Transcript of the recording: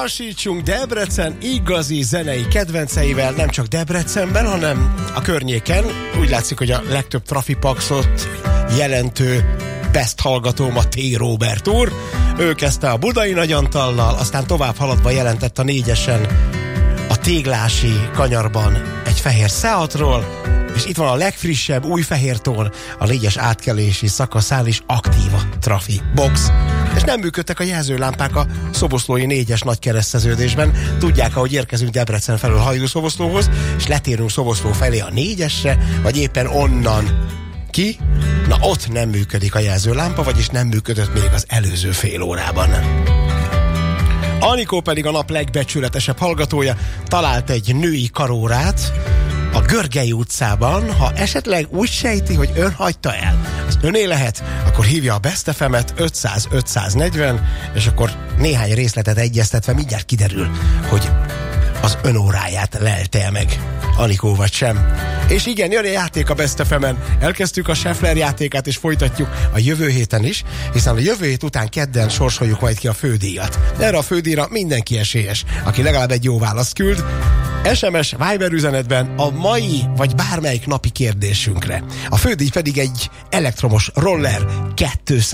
Lassítsunk Debrecen igazi zenei kedvenceivel, nem csak Debrecenben, hanem a környéken. Úgy látszik, hogy a legtöbb trafipaxot jelentő best hallgatóm a T. Róbert úr. Ő kezdte a Budai Nagyantallal, aztán tovább haladva jelentett a 4-esen a Téglási kanyarban egy fehér Seatról, és itt van a legfrissebb új fehértól, a 4-es átkelési szakaszán is aktíva trafi box. És nem működtek a jelzőlámpák a szoboszlói 4-es nagykereszteződésben. Tudják, ahogy érkezünk Debrecen felől Hajdú-Szoboszlóhoz, és letérünk Szoboszló felé a 4-esre, vagy éppen onnan ki? Na ott nem működik a jelzőlámpa, vagyis nem működött még az előző fél órában. Anikó pedig a nap legbecsületesebb hallgatója, talált egy női karórát a Görgei utcában. Ha esetleg úgy sejti, hogy ön hagyta el, az öné lehet, akkor hívja a Best FM-et 500-540, és akkor néhány részletet egyeztetve mindjárt kiderül, hogy az önóráját lelte meg Anikó vagy sem. És igen, jön a játék a Best FM-en. Elkezdtük a Scheffler játékát, és folytatjuk a jövő héten is, hiszen a jövő hét után kedden sorsoljuk majd ki a fődíjat. Erre a fődíjra mindenki esélyes, aki legalább egy jó választ küld. SMS, Viber üzenetben a mai vagy bármelyik napi kérdésünkre. A fődíj pedig egy elektromos roller 200